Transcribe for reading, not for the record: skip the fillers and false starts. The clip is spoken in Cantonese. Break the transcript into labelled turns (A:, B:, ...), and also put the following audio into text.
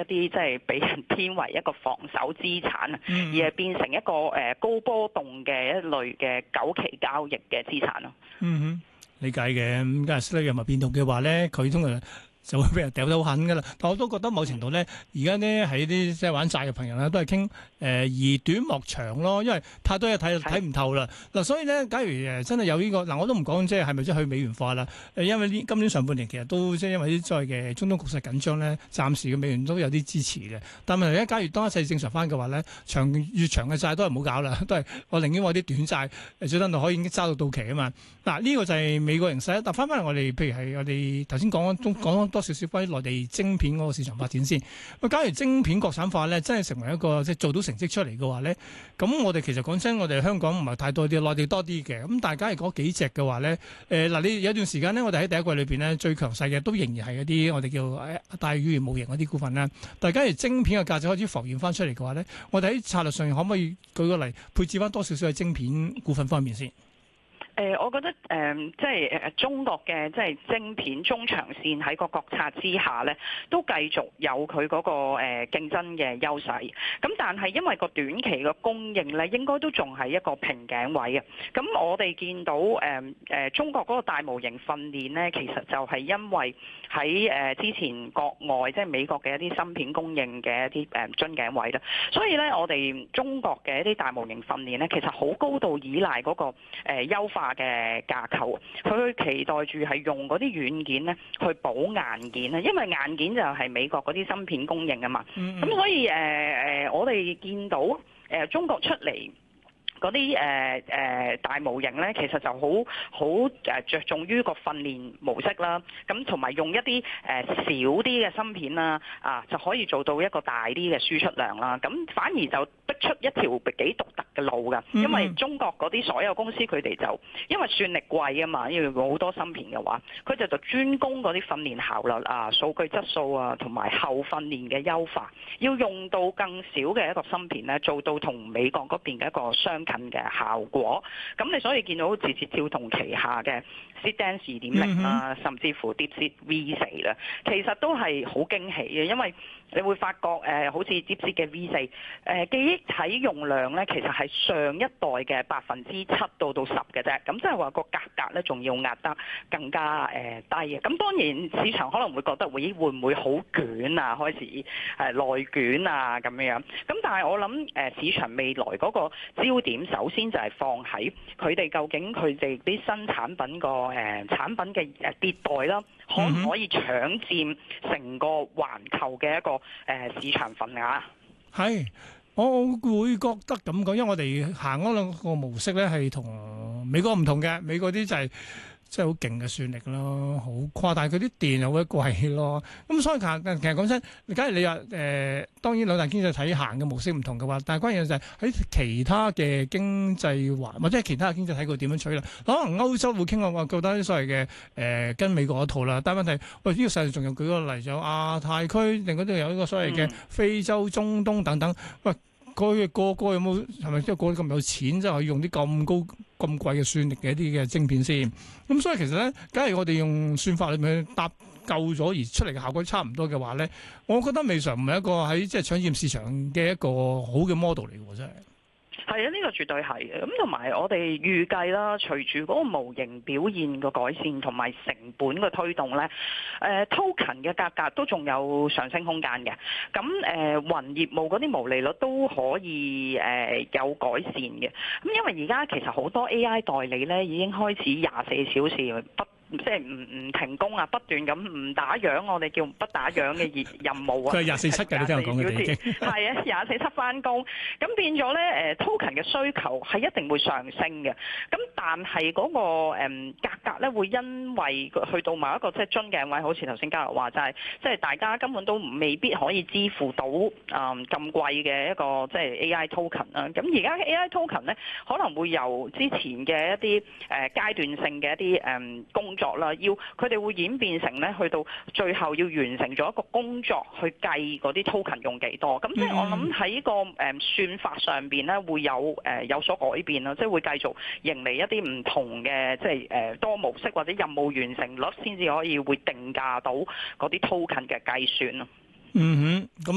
A: 啲即係俾人編為一個防守資產啊，而係變成一個高波動嘅一類嘅久期交易嘅資產咯。
B: 嗯哼，理解嘅。咁假如息率有咪變動嘅話咧，佢通常就會俾人掉得好狠噶啦。但我都覺得某程度咧，而家咧喺啲即係玩債嘅朋友咧，都係傾宜短莫長咯，因為太多嘢睇唔透啦。嗱，所以咧，假如真係有呢個嗱，我都唔講即係咪即係去美元化啦。因為今年上半年其實都即係因為啲所謂嘅中東局勢緊張咧，暫時嘅美元都有啲支持嘅。但係問題咧，假如當一切正常翻嘅話咧，越長嘅債都係唔好搞啦，都係我寧願我啲短債最低度可以已經揸到期啊嘛。嗱，呢個就係美國形勢。但翻返嚟我哋，譬如係我哋頭先講多少少關於內地晶片嗰個市場發展先。假如晶片國產化咧，真係成為一個即係做到成績出嚟嘅話咧，咁我哋其實講真，我哋香港唔係太多啲，內地多啲嘅。咁但係假如嗰幾隻嘅話咧，嗱，你有段時間咧，我哋喺第一季裏邊咧最強勢嘅都仍然係一啲我哋叫大語言模型嗰啲股份啦。但係假如晶片嘅價值開始浮現翻出嚟嘅話咧，我哋喺策略上可唔可以舉個例，配置翻多少少喺晶片股份方面先？
A: 我覺得即係中國嘅即係晶片中長線喺個國策之下咧，都繼續有佢嗰個競爭嘅優勢。咁但係因為個短期嘅供應咧，應該都仲係一個瓶頸位嘅。咁我哋見到中國嗰個大模型訓練咧，其實就係因為喺之前國外即係美國嘅一啲芯片供應嘅一啲樽頸位啦。所以咧，我哋中國嘅一啲大模型訓練咧，其實好高度依賴嗰個優化嘅架構，佢期待住係用嗰啲軟件咧去補硬件啊，因為硬件就係美國嗰啲芯片供應啊嘛。咁所以我哋見到中國出嚟嗰啲大模型咧，其實就好着重於個訓練模式啦，咁同埋用一啲少啲嘅芯片啦，就可以做到一個大啲嘅輸出量啦。咁反而就逼出一條幾獨特嘅路㗎，因為中國嗰啲所有公司佢哋就因為算力貴啊嘛，要用好多芯片嘅話，佢就專攻嗰啲訓練效率啊、數據質素啊，同埋後訓練嘅優化，要用到更少嘅一個芯片咧，做到同美國嗰邊嘅一個相近嘅效果。咁你所以見到字節跳動旗下嘅 Seedance 2.0啦，甚至乎 DeepSeek V4啦，其實都係好驚喜嘅，因為你會發覺好似 DeepSeek 嘅 V4 記憶體用量咧，其實係上一代嘅7%到10%嘅啫。咁即係話個價格咧，仲要壓得更加低嘅。咁當然市場可能會覺得會唔會好捲啊，開始內捲啊咁樣。咁但係我諗市場未來嗰個焦點，首先就係放喺佢哋究竟佢哋啲新產品個產品嘅迭代啦，可唔可以搶佔成個環球嘅一個市場份額？
B: 係，我會覺得咁講，因為我哋行嗰兩個模式咧係同美國唔同嘅，美國啲就係即係好勁嘅算力咯，好誇大，佢啲電又好貴咯。咁所以其實講真，假如你話當然兩大經濟體行嘅模式唔同嘅話，但係關鍵就係喺其他嘅經濟環或者係其他嘅經濟體佢點樣取啦？可能歐洲會傾話覺得所謂嘅跟美國嗰套啦，但係問題喂呢個世界仲有舉個例，就亞太區，另外都有呢個所謂嘅非洲、中東等等，喂。佢個有冇係咪即係個咁有錢，即係可以用啲咁高咁貴嘅算力嘅一啲嘅晶片先？咁所以其實咧，假如我哋用算法裏面搭夠咗而出嚟嘅效果差唔多嘅話咧，我覺得未嘗唔係一個喺即係搶佔市場嘅一個好嘅 model 嚟嘅，真係。
A: 係啊，呢個絕對係嘅。咁同埋我哋預計啦，隨住嗰個模型表現個改善同埋成本嘅推動咧，token 嘅價格都仲有上升空間嘅。咁雲業務嗰啲毛利率都可以有改善嘅。咁因為而家其實好多 AI 代理咧已經開始24小時即係唔停工啊，不斷咁唔打烊，我哋叫不打烊嘅任務啊。
B: 佢係24/7嘅，你聽我講嘅已經。
A: 係啊，24/7翻工，咁變咗咧token 嘅需求係一定會上升嘅。咁但係嗰個價格咧會因為去到某一個即係樽頸位，好似頭先嘉樂話就係即係大家根本都未必可以支付到咁貴嘅一個即係 AI token 啦。咁而家嘅 AI token 咧可能會由之前嘅一啲階段性嘅一啲工作啦，要佢哋會演變成咧，去到最後要完成咗一個工作去計嗰啲 token 用幾多。咁即係我諗喺個算法上邊咧會有所改變啦，即係會繼續迎嚟一啲唔同嘅即係多模式或者任務完成率先至可以會定價到嗰啲 token 嘅計算咯。
B: 嗯哼，咁。